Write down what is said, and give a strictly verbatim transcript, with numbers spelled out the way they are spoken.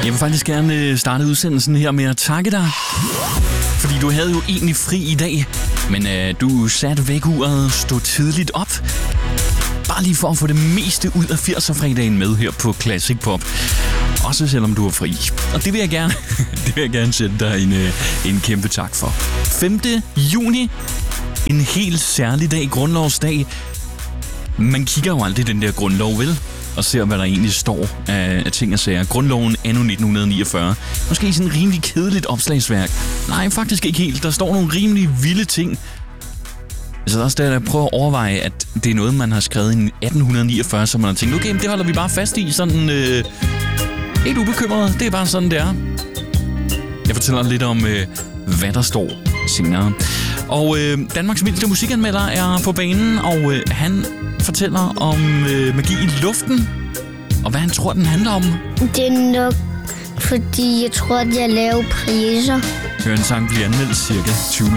Jeg vil faktisk gerne starte udsendelsen her med at takke dig. Fordi du havde jo egentlig fri i dag, men øh, du satte vækkeuret, stod tidligt op. Bare lige for at få det meste ud af firser-fredagen med her på Classic Pop. Også selvom du er fri. Og det vil jeg gerne, det vil jeg gerne sende dig en, en kæmpe tak for. femte juni. En helt særlig dag, grundlovsdag. Man kigger jo aldrig den der grundlov, vel? Og ser, hvad der egentlig står af, af ting og sager. Grundloven anno nitten niogfyrre. Måske sådan en rimelig kedeligt opslagsværk. Nej, faktisk ikke helt. Der står nogle rimelig vilde ting. Så der er også der, jeg prøver at overveje, at det er noget, man har skrevet i atten niogfyrre, så man har tænkt, okay, det holder vi bare fast i, sådan øh, helt ubekymret. Det er bare sådan, det er. Jeg fortæller lidt om, øh, hvad der står senere. Og øh, Danmarks mindste musikanmelder er på banen, og øh, han fortæller om øh, magi i luften, og hvad han tror, den handler om. Det er nok, fordi jeg tror, at jeg laver priser. Hør en sang blive anmeldt cirka tyve